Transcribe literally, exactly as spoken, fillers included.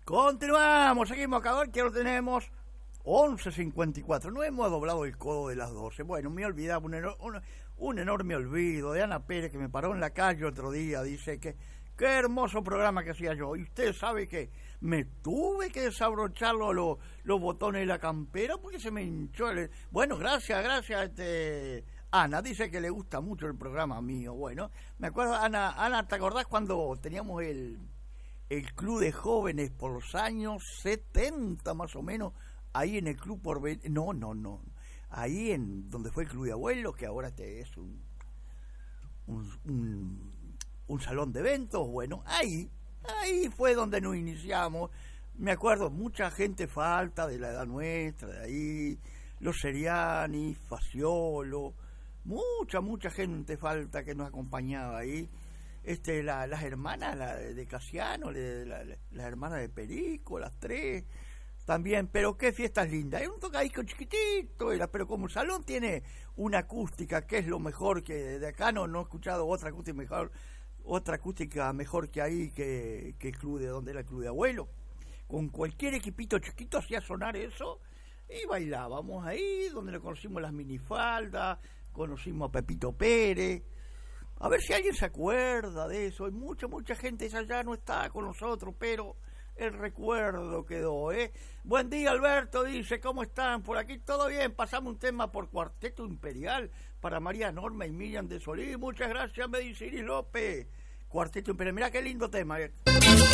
Continuamos, seguimos acá, que lo tenemos once cincuenta y cuatro. No hemos doblado el codo de las doce. Bueno, me olvidaba un, un, un enorme olvido de Ana Pérez, que me paró en la calle otro día. Dice que qué hermoso programa que hacía yo. Y usted sabe que me tuve que desabrochar los, los, los botones de la campera porque se me hinchó el... Bueno, gracias, gracias, este... Ana dice que le gusta mucho el programa mío. Bueno, me acuerdo, Ana, Ana, ¿te acordás cuando teníamos el, el club de jóvenes por los años setenta más o menos? Ahí en el club por... No, no, no. Ahí en donde fue el club de abuelos, que ahora este es un, un, un, un salón de eventos. Bueno, ahí, ahí fue donde nos iniciamos. Me acuerdo, mucha gente falta de la edad nuestra, de ahí, los Seriani, Faciolo, mucha, mucha gente falta que nos acompañaba ahí. Este, la, las hermanas la de Casiano, la, la, la, las hermanas de Perico, las tres también, pero qué fiestas lindas. Hay un tocadisco chiquitito, era, pero como el salón tiene una acústica que es lo mejor que de acá no, no he escuchado otra acústica mejor, otra acústica mejor que ahí que, que el club de donde era el club de abuelo. Con cualquier equipito chiquito hacía sonar eso y bailábamos ahí, donde le conocimos las minifaldas, conocimos a Pepito Pérez. A ver si alguien se acuerda de eso. Hay mucha, mucha gente, esa ya no está con nosotros, pero el recuerdo quedó, ¿eh? Buen día, Alberto, dice, ¿cómo están? Por aquí todo bien, pasamos un tema por Cuarteto Imperial para María Norma y Miriam de Solís. Muchas gracias, me dice Iris López. Cuarteto Imperial, mirá qué lindo tema, ¿eh?